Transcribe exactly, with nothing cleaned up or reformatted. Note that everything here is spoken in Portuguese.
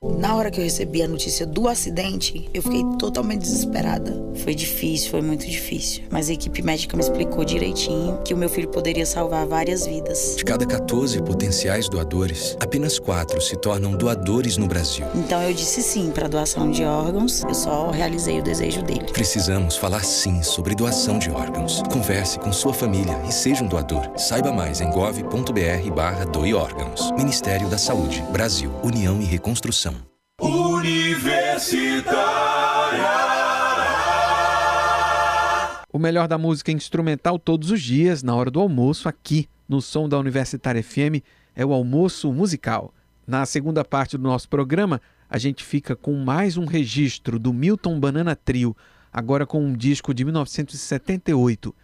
Na hora que eu recebi a notícia do acidente, eu fiquei totalmente desesperada. Foi difícil, foi muito difícil. Mas a equipe médica me explicou direitinho que o meu filho poderia salvar várias vidas. De cada quatorze potenciais doadores, apenas quatro se tornam doadores no Brasil. Então eu disse sim para a doação de órgãos, eu só realizei o desejo dele. Precisamos falar sim sobre doação de órgãos. Converse com sua família e seja um doador. Saiba mais em gov.br barra doe órgãos. Ministério da Saúde, Brasil, União e Reconstrução. Universitária. O melhor da música instrumental todos os dias, na hora do almoço, aqui no Som da Universitária F M, é o Almoço Musical. Na segunda parte do nosso programa, a gente fica com mais um registro do Milton Banana Trio, agora com um disco de mil novecentos e setenta e oito,